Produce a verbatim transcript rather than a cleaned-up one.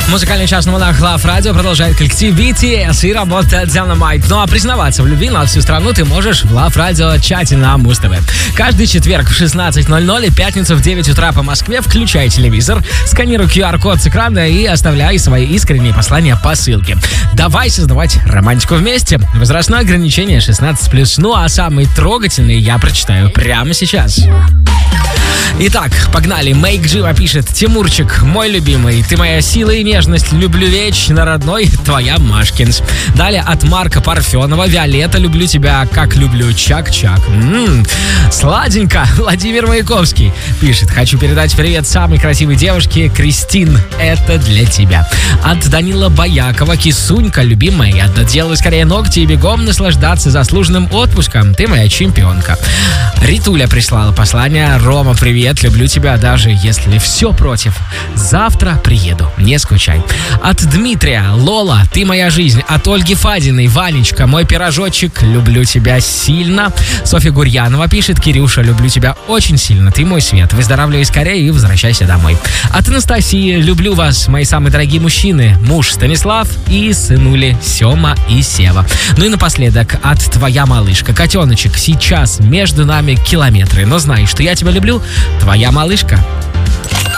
Музыкальный час на волнах Лав Радио продолжает коллектив би ти эс и работа Dynamite. Ну а признаваться в любви на всю страну ты можешь в Лав Радио чате на Муз-ТВ. Каждый четверг в шестнадцать ноль ноль и пятницу в девять утра по Москве включай телевизор, сканируй ку ар-код с экрана и оставляй свои искренние послания по ссылке. Давай создавать романтику вместе. Возрастное ограничение шестнадцать плюс. Ну а самые трогательные я прочитаю прямо сейчас. Итак, погнали. Мейк Джива пишет: Тимурчик, мой любимый, ты моя сила и нежность, люблю вечно, родной, твоя Машкинс. Далее от Марка Парфенова: Виолетта, люблю тебя, как люблю Чак-Чак. М-м-м, сладенько. Владимир Маяковский пишет: хочу передать привет самой красивой девушке Кристин, это для тебя. От Данила Боякова: Кисунька, любимая, я доделаю скорее ногти и бегом наслаждаться заслуженным отпуском, ты моя чемпионка. Ритуля прислала послание: Рома, привет, люблю тебя, даже если все против. Завтра приеду, не скучай. От Дмитрия: Лола, ты моя жизнь. От Ольги Фадиной: Ванечка, мой пирожочек, люблю тебя сильно. Софья Гурьянова пишет: Кирюша, люблю тебя очень сильно, ты мой свет. Выздоравливай скорее и возвращайся домой. От Анастасии: люблю вас, мои самые дорогие мужчины, муж Станислав и сынули Сема и Сева. Ну и напоследок от твоя малышка: котеночек, сейчас между нами километры, но знай, что я тебя люблю, твоя малышка.